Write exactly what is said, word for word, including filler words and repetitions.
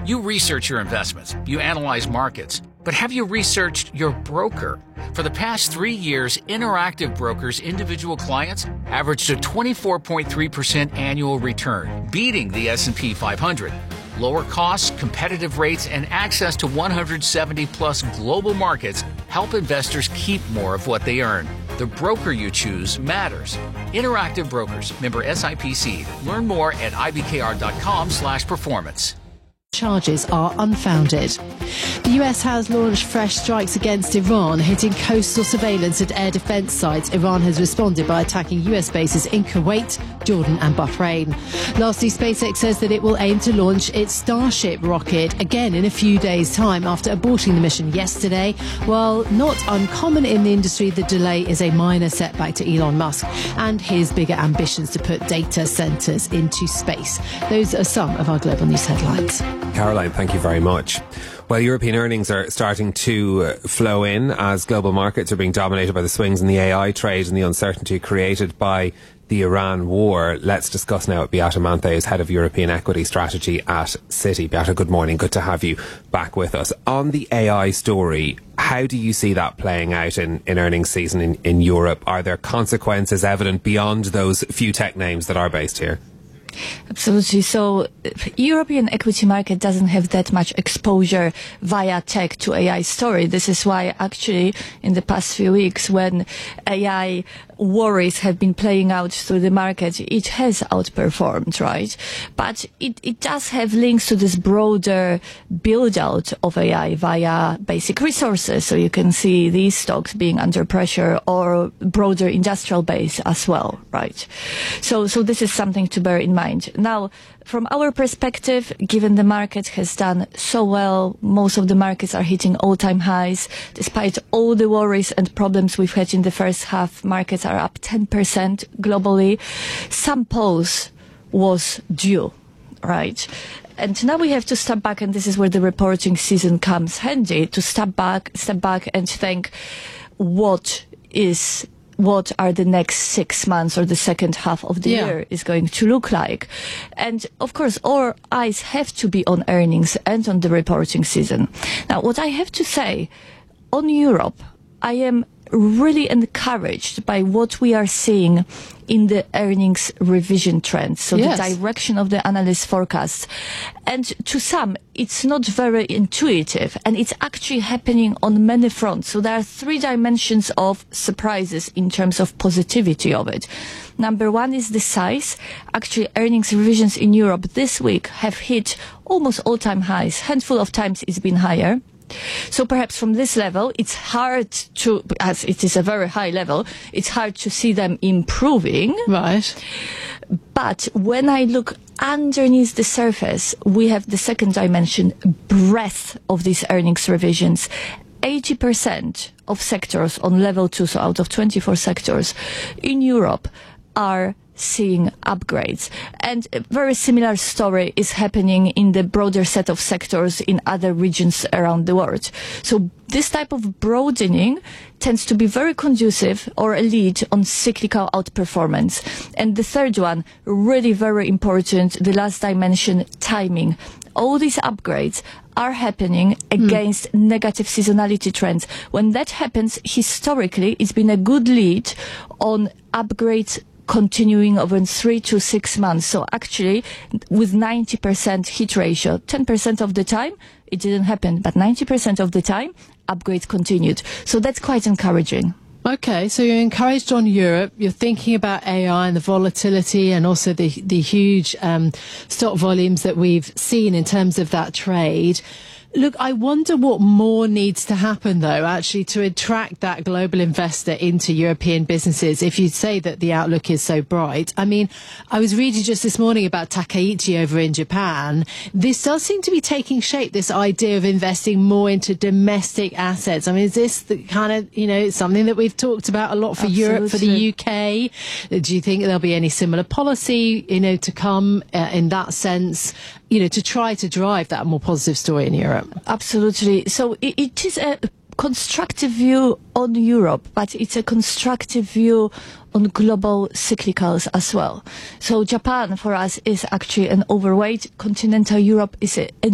You research your investments, you analyze markets, but have you researched your broker? For the past three years, Interactive Brokers' individual clients averaged a twenty-four point three percent annual return, beating the S and P five hundred. Lower costs, competitive rates, and access to one hundred seventy plus global markets help investors keep more of what they earn. The broker you choose matters. Interactive Brokers, member S I P C. Learn more at I B K R dot com slash performance. Charges are unfounded. The U S has launched fresh strikes against Iran, hitting coastal surveillance and air defence sites. Iran has responded by attacking U S bases in Kuwait, Jordan and Bahrain. Lastly, SpaceX says that it will aim to launch its Starship rocket again in a few days' time after aborting the mission yesterday. While not uncommon in the industry, the delay is a minor setback to Elon Musk and his bigger ambitions to put data centres into space. Those are some of our global news headlines. Caroline, thank you very much. Well, European earnings are starting to uh, flow in as global markets are being dominated by the swings in the A I trade and the uncertainty created by the Iran war. Let's discuss now with Beata Manthe, who's head of European equity strategy at Citi. Beata, good morning. Good to have you back with us. On the A I story, how do you see that playing out in, in earnings season in, in Europe? Are there consequences evident beyond those few tech names that are based here? Absolutely. So European equity market doesn't have that much exposure via tech to A I story. This is why actually in the past few weeks when A I worries have been playing out through the market, it has outperformed, right? But it, it does have links to this broader build out of A I via basic resources. So you can see these stocks being under pressure or broader industrial base as well, right? So, so this is something to bear in mind. Now, from our perspective, given the market has done so well, most of the markets are hitting all-time highs. Despite all the worries and problems we've had in the first half, markets are up ten percent globally. Some pause was due, right? And now we have to step back, and this is where the reporting season comes handy, to step back, step back and think what is what are the next six months or the second half of the yeah. year is going to look like. And of course, our eyes have to be on earnings and on the reporting season. Now, what I have to say on Europe, I am really encouraged by what we are seeing in the earnings revision trends. So yes. the direction of the analyst forecasts. And to some, it's not very intuitive, and it's actually happening on many fronts. So there are three dimensions of surprises in terms of positivity of it. Number one is the size. Actually, earnings revisions in Europe this week have hit almost all-time highs. Handful of times it's been higher. So perhaps from this level, it's hard to, as it is a very high level, it's hard to see them improving. Right. But when I look underneath the surface, we have the second dimension, breadth of these earnings revisions. eighty percent of sectors on level two, so out of twenty-four sectors in Europe, are seeing upgrades. And a very similar story is happening in the broader set of sectors in other regions around the world. So this type of broadening tends to be very conducive or a lead on cyclical outperformance. And the third one, really very important, the last dimension, timing. All these upgrades are happening against mm. negative seasonality trends. When that happens, historically, it's been a good lead on upgrades continuing over three to six months. So actually, with ninety percent hit ratio, ten percent of the time, it didn't happen, but ninety percent of the time, upgrades continued. So that's quite encouraging. Okay, so you're encouraged on Europe. You're thinking about A I and the volatility and also the, the huge um, stock volumes that we've seen in terms of that trade. Look, I wonder what more needs to happen, though, actually, to attract that global investor into European businesses, if you say that the outlook is so bright. I mean, I was reading just this morning about Takaichi over in Japan. This does seem to be taking shape, this idea of investing more into domestic assets. I mean, is this the kind of, you know, something that we've talked about a lot for Absolutely. Europe, for the U K? Do you think there'll be any similar policy, you know, to come uh, in that sense, you know, to try to drive that more positive story in Europe? Absolutely. So it, it is a constructive view on Europe, but it's a constructive view on global cyclicals as well. So Japan for us is actually an overweight. Continental Europe is a, a